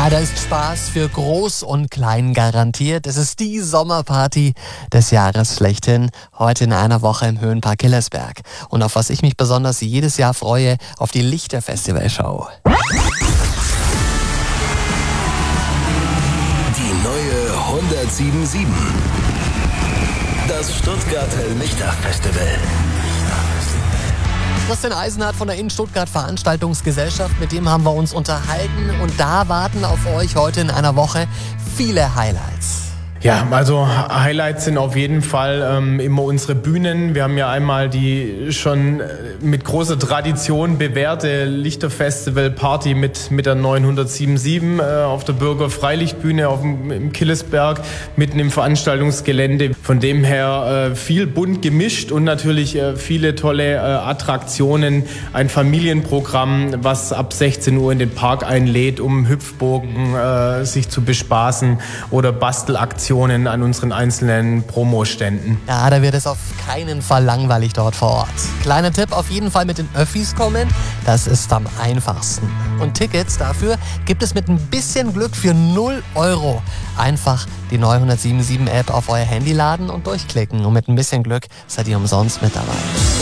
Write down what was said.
Da ist Spaß für Groß und Klein garantiert. Es ist die Sommerparty des Jahres schlechthin. Heute in einer Woche im Höhenpark Hillersberg. Und auf was ich mich besonders jedes Jahr freue, auf die Lichterfestival-Show. Die neue 107.7. Das Stuttgarter Lichterfestival. Christian Eisenhardt von der In Stuttgart Veranstaltungsgesellschaft, mit dem haben wir uns unterhalten und da warten auf euch heute in einer Woche viele Highlights. Ja, also Highlights sind auf jeden Fall immer unsere Bühnen. Wir haben ja einmal die schon mit großer Tradition bewährte Lichterfestival-Party mit der 907.7 auf der Bürger-Freilichtbühne im Killesberg, mitten im Veranstaltungsgelände. Von dem her viel bunt gemischt und natürlich viele tolle Attraktionen. Ein Familienprogramm, was ab 16 Uhr in den Park einlädt, um Hüpfburgen sich zu bespaßen oder Bastelaktionen an unseren einzelnen Promoständen. Ja, da wird es auf keinen Fall langweilig dort vor Ort. Kleiner Tipp, auf jeden Fall mit den Öffis kommen, das ist am einfachsten. Und Tickets dafür gibt es mit ein bisschen Glück für 0 €. Einfach die 907.7 App auf euer Handy laden und durchklicken. Und mit ein bisschen Glück seid ihr umsonst mit dabei.